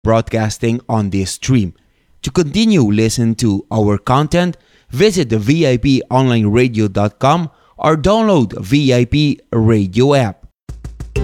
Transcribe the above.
broadcasting on this stream. To continue listening to our content, visit the VIPonlineradio.com or download VIP Radio app.